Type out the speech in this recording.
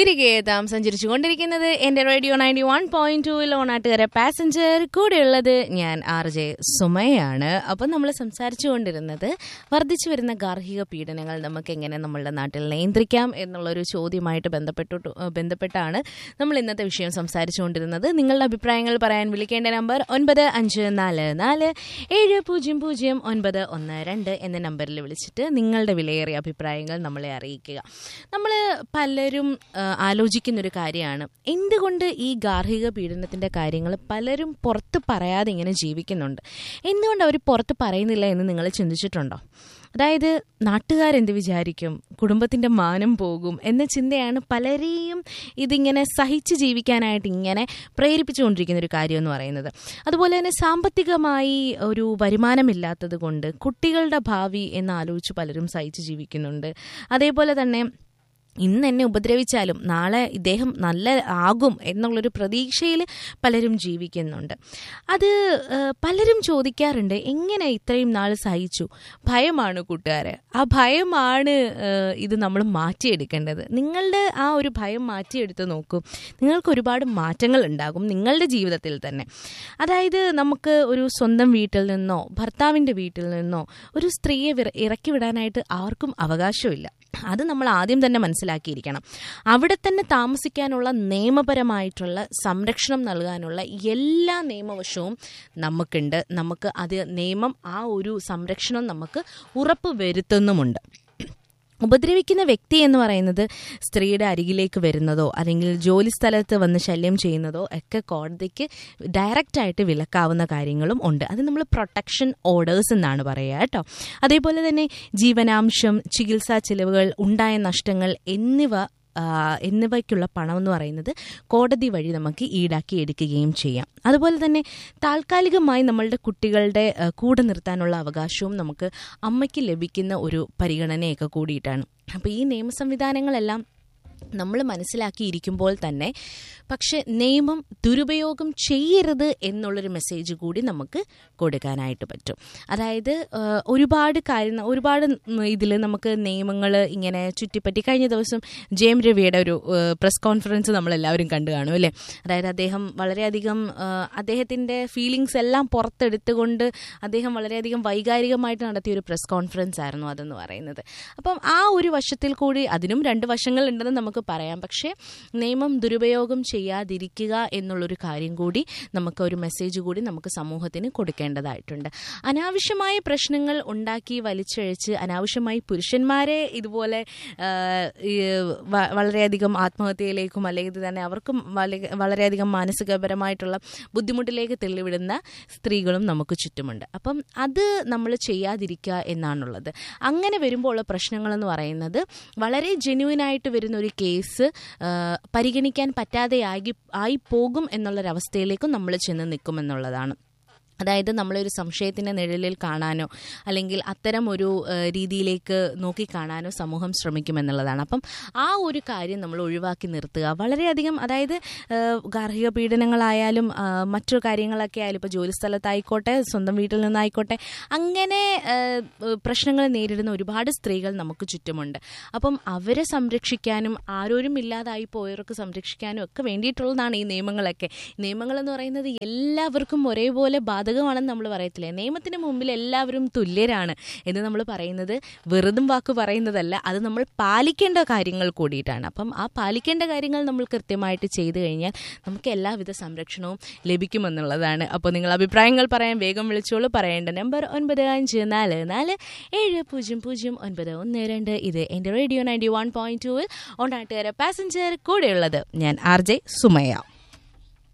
തിരികെ എത്താം സഞ്ചരിച്ചുകൊണ്ടിരിക്കുന്നത് എൻ്റെ റേഡിയോ 91.2 ഓണാട്ടുകര പാസഞ്ചർ. കൂടെയുള്ളത് ഞാൻ RJ സുമയാണ്. അപ്പം നമ്മൾ സംസാരിച്ചു കൊണ്ടിരുന്നത് വർദ്ധിച്ചു വരുന്ന ഗാർഹിക പീഡനങ്ങൾ നമുക്ക് എങ്ങനെ നമ്മളുടെ നാട്ടിൽ നിയന്ത്രിക്കാം എന്നുള്ളൊരു ചോദ്യമായിട്ട് ബന്ധപ്പെട്ടാണ് നമ്മൾ ഇന്നത്തെ വിഷയം സംസാരിച്ചുകൊണ്ടിരുന്നത്. നിങ്ങളുടെ അഭിപ്രായങ്ങൾ പറയാൻ വിളിക്കേണ്ട നമ്പർ 9544700912 എന്ന നമ്പറിൽ വിളിച്ചിട്ട് നിങ്ങളുടെ വിലയേറിയ അഭിപ്രായങ്ങൾ നമ്മളെ അറിയിക്കുക. നമ്മൾ പലരും ആലോചിക്കുന്നൊരു കാര്യമാണ്, എന്തുകൊണ്ട് ഈ ഗാർഹിക പീഡനത്തിൻ്റെ കാര്യങ്ങൾ പലരും പുറത്ത് പറയാതെ ഇങ്ങനെ ജീവിക്കുന്നുണ്ട്, എന്തുകൊണ്ട് അവർ പുറത്ത് പറയുന്നില്ല എന്ന് നിങ്ങൾ ചിന്തിച്ചിട്ടുണ്ടോ? അതായത് നാട്ടുകാരെന്ത് വിചാരിക്കും, കുടുംബത്തിൻ്റെ മാനം പോകും എന്ന ചിന്തയാണ് പലരെയും ഇതിങ്ങനെ സഹിച്ച് ജീവിക്കാനായിട്ട് ഇങ്ങനെ പ്രേരിപ്പിച്ചുകൊണ്ടിരിക്കുന്ന ഒരു കാര്യം എന്ന് പറയുന്നത്. അതുപോലെ തന്നെ സാമ്പത്തികമായി ഒരു വരുമാനമില്ലാത്തത് കൊണ്ട് കുട്ടികളുടെ ഭാവി എന്നാലോചിച്ച് പലരും സഹിച്ച് ജീവിക്കുന്നുണ്ട്. അതേപോലെ തന്നെ ഇന്ന് എന്നെ ഉപദ്രവിച്ചാലും നാളെ ഇദ്ദേഹം നല്ല ആകും എന്നുള്ളൊരു പ്രതീക്ഷയിൽ പലരും ജീവിക്കുന്നുണ്ട്. അത് പലരും ചോദിക്കാറുണ്ട്, എങ്ങനെ ഇത്രയും നാൾ സഹിച്ചു? ഭയമാണ് കൂട്ടുകാരെ, ആ ഭയമാണ് ഇത് നമ്മൾ മാറ്റിയെടുക്കേണ്ടത്. നിങ്ങളുടെ ആ ഒരു ഭയം മാറ്റിയെടുത്ത് നോക്കൂ, നിങ്ങൾക്ക് ഒരുപാട് മാറ്റങ്ങൾ ഉണ്ടാകും നിങ്ങളുടെ ജീവിതത്തിൽ തന്നെ. അതായത് നമുക്ക് ഒരു സ്വന്തം വീട്ടിൽ നിന്നോ ഭർത്താവിൻ്റെ വീട്ടിൽ നിന്നോ ഒരു സ്ത്രീയെ ഇറക്കി വിടാനായിട്ട് ആർക്കും അവകാശമില്ല. അത് നമ്മൾ ആദ്യം തന്നെ മനസ്സിലാക്കിയിരിക്കണം. അവിടെ തന്നെ താമസിക്കാനുള്ള നിയമപരമായിട്ടുള്ള സംരക്ഷണം നൽകാനുള്ള എല്ലാ നിയമവശവും നമുക്കുണ്ട്. നമുക്ക് അത് നിയമം ആ ഒരു സംരക്ഷണം നമുക്ക് ഉറപ്പ് വരുത്തുന്നുമുണ്ട്. ഉപദ്രവിക്കുന്ന വ്യക്തി എന്ന് പറയുന്നത് സ്ത്രീയുടെ അരികിലേക്ക് വരുന്നതോ അല്ലെങ്കിൽ ജോലി സ്ഥലത്ത് വന്ന് ശല്യം ചെയ്യുന്നതോ ഒക്കെ കോടതിക്ക് ഡയറക്റ്റായിട്ട് വിലക്കാവുന്ന കാര്യങ്ങളും ഉണ്ട്. അത് നമ്മൾ പ്രൊട്ടക്ഷൻ ഓർഡേഴ്സ് എന്നാണ് പറയുക കേട്ടോ. അതേപോലെ തന്നെ ജീവനാംശം, ചികിത്സാ ചിലവുകൾ, ഉണ്ടായ നഷ്ടങ്ങൾ എന്നിവയ്ക്കുള്ള പണം എന്ന് പറയുന്നത് കോടതി വഴി നമുക്ക് ഈടാക്കി എടുക്കുകയും ചെയ്യാം. അതുപോലെ തന്നെ താൽക്കാലികമായി നമ്മളുടെ കുട്ടികളുടെ കൂടെ നിർത്താനുള്ള അവകാശവും നമുക്ക് അമ്മയ്ക്ക് ലഭിക്കുന്ന ഒരു പരിഗണനയൊക്കെ കൂടിയിട്ടാണ്. അപ്പോൾ ഈ നിയമ സംവിധാനങ്ങളെല്ലാം നമ്മൾ മനസ്സിലാക്കിയിരിക്കുമ്പോൾ തന്നെ പക്ഷെ നിയമം ദുരുപയോഗം ചെയ്യരുത് എന്നുള്ളൊരു മെസ്സേജ് കൂടി നമുക്ക് കൊടുക്കാനായിട്ട് പറ്റും. അതായത് ഒരുപാട് ഇതിൽ നമുക്ക് നിയമങ്ങൾ ഇങ്ങനെ ചുറ്റിപ്പറ്റി. കഴിഞ്ഞ ദിവസം ജെയം രവിയുടെ ഒരു പ്രസ് കോൺഫറൻസ് നമ്മളെല്ലാവരും കണ്ടു കാണും അല്ലേ? അതായത് അദ്ദേഹം വളരെയധികം അദ്ദേഹത്തിൻ്റെ ഫീലിങ്സ് എല്ലാം പുറത്തെടുത്തുകൊണ്ട് അദ്ദേഹം വളരെയധികം വൈകാരികമായിട്ട് നടത്തിയ ഒരു പ്രസ് കോൺഫറൻസ് ആയിരുന്നു അതെന്ന് പറയുന്നത്. അപ്പം ആ ഒരു വശത്തിൽ കൂടി, അതിനും രണ്ട് വശങ്ങളുണ്ടെന്ന് നമുക്ക് പറയാം. പക്ഷേ നിയമം ദുരുപയോഗം ചെയ്യാതിരിക്കുക എന്നുള്ളൊരു കാര്യം കൂടി നമുക്ക്, ഒരു മെസ്സേജ് കൂടി നമുക്ക് സമൂഹത്തിന് കൊടുക്കേണ്ടതായിട്ടുണ്ട്. അനാവശ്യമായ പ്രശ്നങ്ങൾ ഉണ്ടാക്കി വലിച്ചഴിച്ച് അനാവശ്യമായി പുരുഷന്മാരെ ഇതുപോലെ വളരെയധികം ആത്മഹത്യയിലേക്കും അല്ലെങ്കിൽ തന്നെ അവർക്കും വളരെയധികം മാനസികപരമായിട്ടുള്ള ബുദ്ധിമുട്ടിലേക്ക് തള്ളിവിടുന്ന സ്ത്രീകളും നമുക്ക് ചുറ്റുമുണ്ട്. അപ്പം അത് നമ്മൾ ചെയ്യാതിരിക്കുക എന്നാണുള്ളത്. അങ്ങനെ വരുമ്പോൾ ഉള്ള പ്രശ്നങ്ങളെന്ന് പറയുന്നത് വളരെ ജെന്യുവനായിട്ട് വരുന്ന ഒരു കേസ് പരിഗണിക്കാൻ പറ്റാതെ ആയി പോകും എന്നുള്ളൊരവസ്ഥയിലേക്കും നമ്മൾ ചെന്ന് നിൽക്കുമെന്നുള്ളതാണ്. അതായത് നമ്മളൊരു സംശയത്തിൻ്റെ നിഴലിൽ കാണാനോ അല്ലെങ്കിൽ അത്തരം ഒരു രീതിയിലേക്ക് നോക്കിക്കാണാനോ സമൂഹം ശ്രമിക്കുമെന്നുള്ളതാണ്. അപ്പം ആ ഒരു കാര്യം നമ്മൾ ഒഴിവാക്കി നിർത്തുക. വളരെയധികം, അതായത് ഗാർഹിക പീഡനങ്ങളായാലും മറ്റു കാര്യങ്ങളൊക്കെ ആയാലും, ഇപ്പോൾ ജോലി സ്ഥലത്തായിക്കോട്ടെ സ്വന്തം വീട്ടിൽ നിന്നായിക്കോട്ടെ, അങ്ങനെ പ്രശ്നങ്ങൾ നേരിടുന്ന ഒരുപാട് സ്ത്രീകൾ നമുക്ക് ചുറ്റുമുണ്ട്. അപ്പം അവരെ സംരക്ഷിക്കാനും ആരോരും ഇല്ലാതായി പോയവർക്ക് സംരക്ഷിക്കാനും ഒക്കെ വേണ്ടിയിട്ടുള്ളതാണ് ഈ നിയമങ്ങളൊക്കെ. നിയമങ്ങളെന്ന് പറയുന്നത് എല്ലാവർക്കും ഒരേപോലെ ബാധകമാണെന്ന് നമ്മൾ പറയത്തില്ലേ? നിയമത്തിന് മുമ്പിൽ എല്ലാവരും തുല്യരാണ് എന്ന് നമ്മൾ പറയുന്നത് വെറുതും വാക്ക് പറയുന്നതല്ല, അത് നമ്മൾ പാലിക്കേണ്ട കാര്യങ്ങൾ കൂടിയിട്ടാണ്. അപ്പം ആ പാലിക്കേണ്ട കാര്യങ്ങൾ നമ്മൾ കൃത്യമായിട്ട് ചെയ്തു കഴിഞ്ഞാൽ നമുക്ക് എല്ലാവിധ സംരക്ഷണവും ലഭിക്കുമെന്നുള്ളതാണ്. അപ്പോൾ നിങ്ങൾ അഭിപ്രായങ്ങൾ പറയാൻ വേഗം വിളിച്ചോളൂ. പറയേണ്ട നമ്പർ 9544700912. ഇത് എൻ്റെ റേഡിയോ 91.2 ഓണാട്ടുകര പാസഞ്ചർ. കൂടെയുള്ളത് ഞാൻ RJ സുമയ.